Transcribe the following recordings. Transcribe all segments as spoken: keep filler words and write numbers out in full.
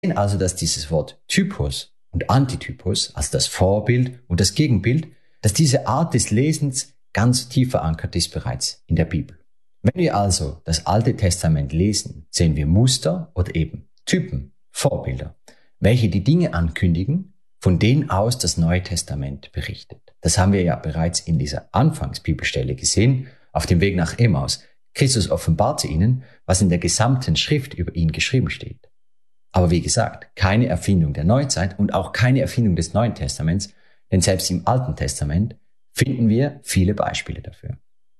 sehen also, dass dieses Wort Typus und Antitypus, also das Vorbild und das Gegenbild, dass diese Art des Lesens ganz tief verankert ist bereits in der Bibel. Wenn wir also das Alte Testament lesen, sehen wir Muster oder eben Typen, Vorbilder, welche die Dinge ankündigen, von denen aus das Neue Testament berichtet. Das haben wir ja bereits in dieser Anfangsbibelstelle gesehen, auf dem Weg nach Emmaus. Christus offenbarte ihnen, was in der gesamten Schrift über ihn geschrieben steht. Aber wie gesagt, keine Erfindung der Neuzeit und auch keine Erfindung des Neuen Testaments, denn selbst im Alten Testament finden wir viele Beispiele dafür.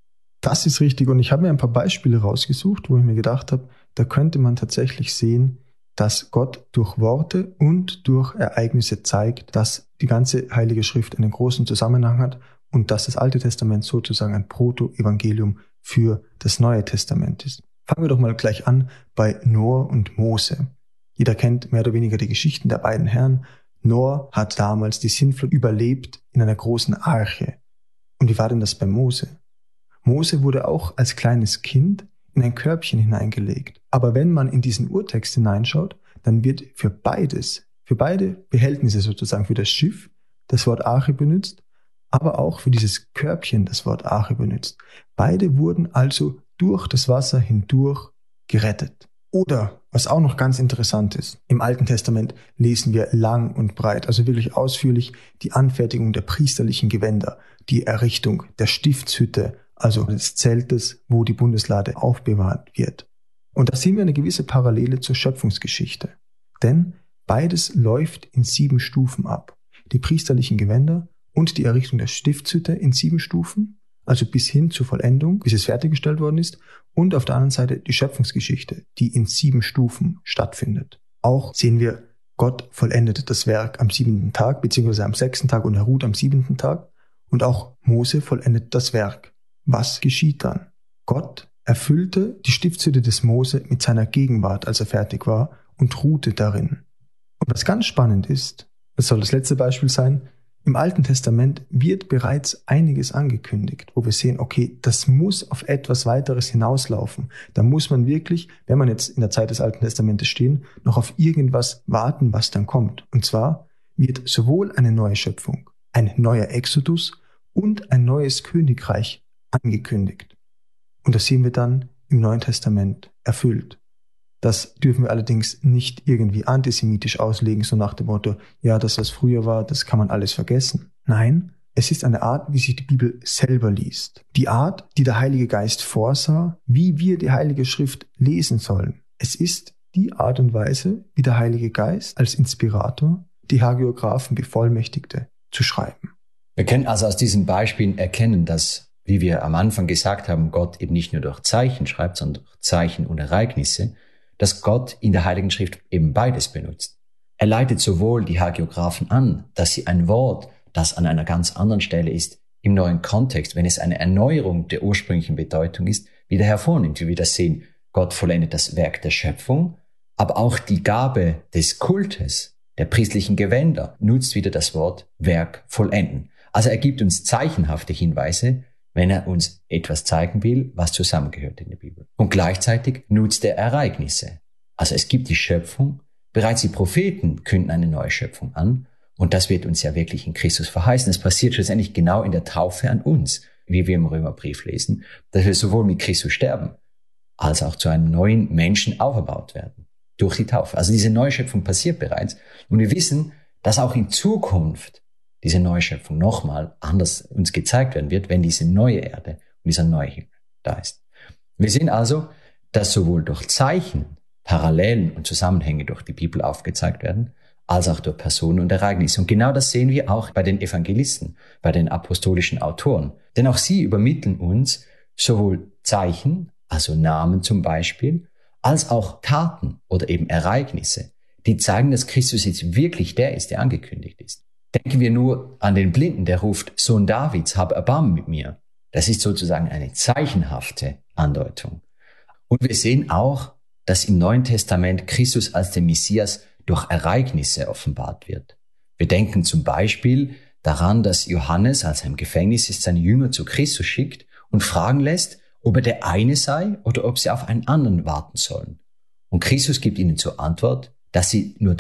Das ist richtig, und ich habe mir ein paar Beispiele rausgesucht, wo ich mir gedacht habe, da könnte man tatsächlich sehen, dass Gott durch Worte und durch Ereignisse zeigt, dass die ganze Heilige Schrift einen großen Zusammenhang hat und dass das Alte Testament sozusagen ein Proto-Evangelium für das Neue Testament ist. Fangen wir doch mal gleich an bei Noah und Mose. Jeder kennt mehr oder weniger die Geschichten der beiden Herren. Noah hat damals die Sintflut überlebt in einer großen Arche. Und wie war denn das bei Mose? Mose wurde auch als kleines Kind in ein Körbchen hineingelegt. Aber wenn man in diesen Urtext hineinschaut, dann wird für beides, für beide Behältnisse sozusagen, für das Schiff das Wort Arche benutzt, aber auch für dieses Körbchen das Wort Arche benutzt. Beide wurden also durch das Wasser hindurch gerettet. Oder, was auch noch ganz interessant ist, im Alten Testament lesen wir lang und breit, also wirklich ausführlich, die Anfertigung der priesterlichen Gewänder, die Errichtung der Stiftshütte, also des Zeltes, wo die Bundeslade aufbewahrt wird. Und da sehen wir eine gewisse Parallele zur Schöpfungsgeschichte. Denn beides läuft in sieben Stufen ab. Die priesterlichen Gewänder und die Errichtung der Stiftshütte in sieben Stufen, also bis hin zur Vollendung, bis es fertiggestellt worden ist. Und auf der anderen Seite die Schöpfungsgeschichte, die in sieben Stufen stattfindet. Auch sehen wir, Gott vollendet das Werk am siebenten Tag, beziehungsweise am sechsten Tag, und er ruht am siebenten Tag. Und auch Mose vollendet das Werk. Was geschieht dann? Gott erfüllte die Stiftshütte des Mose mit seiner Gegenwart, als er fertig war, und ruhte darin. Und was ganz spannend ist, das soll das letzte Beispiel sein, im Alten Testament wird bereits einiges angekündigt, wo wir sehen, okay, das muss auf etwas weiteres hinauslaufen. Da muss man wirklich, wenn man jetzt in der Zeit des Alten Testamentes stehen, noch auf irgendwas warten, was dann kommt. Und zwar wird sowohl eine neue Schöpfung, ein neuer Exodus und ein neues Königreich angekündigt. Und das sehen wir dann im Neuen Testament erfüllt. Das dürfen wir allerdings nicht irgendwie antisemitisch auslegen, so nach dem Motto, ja, das, was früher war, das kann man alles vergessen. Nein, es ist eine Art, wie sich die Bibel selber liest. Die Art, die der Heilige Geist vorsah, wie wir die Heilige Schrift lesen sollen. Es ist die Art und Weise, wie der Heilige Geist als Inspirator die Hagiographen bevollmächtigte, zu schreiben. Wir können also aus diesen Beispielen erkennen, dass, wie wir am Anfang gesagt haben, Gott eben nicht nur durch Zeichen schreibt, sondern durch Zeichen und Ereignisse, dass Gott in der Heiligen Schrift eben beides benutzt. Er leitet sowohl die Hagiographen an, dass sie ein Wort, das an einer ganz anderen Stelle ist, im neuen Kontext, wenn es eine Erneuerung der ursprünglichen Bedeutung ist, wieder hervornimmt, wie wir das sehen. Gott vollendet das Werk der Schöpfung, aber auch die Gabe des Kultes, der priestlichen Gewänder, nutzt wieder das Wort Werk vollenden. Also er gibt uns zeichenhafte Hinweise, wenn er uns etwas zeigen will, was zusammengehört in der Bibel. Und gleichzeitig nutzt er Ereignisse. Also es gibt die Schöpfung, bereits die Propheten künden eine neue Schöpfung an, und das wird uns ja wirklich in Christus verheißen. Es passiert schlussendlich genau in der Taufe an uns, wie wir im Römerbrief lesen, dass wir sowohl mit Christus sterben, als auch zu einem neuen Menschen auferbaut werden, durch die Taufe. Also diese neue Schöpfung passiert bereits, und wir wissen, dass auch in Zukunft diese Neuschöpfung nochmal anders uns gezeigt werden wird, wenn diese neue Erde und dieser neue Himmel da ist. Wir sehen also, dass sowohl durch Zeichen, Parallelen und Zusammenhänge durch die Bibel aufgezeigt werden, als auch durch Personen und Ereignisse. Und genau das sehen wir auch bei den Evangelisten, bei den apostolischen Autoren. Denn auch sie übermitteln uns sowohl Zeichen, also Namen zum Beispiel, als auch Taten oder eben Ereignisse, die zeigen, dass Christus jetzt wirklich der ist, der angekündigt ist. Denken wir nur an den Blinden, der ruft, Sohn Davids, hab Erbarmen mit mir. Das ist sozusagen eine zeichenhafte Andeutung. Und wir sehen auch, dass im Neuen Testament Christus als der Messias durch Ereignisse offenbart wird. Wir denken zum Beispiel daran, dass Johannes, als er im Gefängnis ist, seine Jünger zu Christus schickt und fragen lässt, ob er der eine sei oder ob sie auf einen anderen warten sollen. Und Christus gibt ihnen zur Antwort, dass sie nur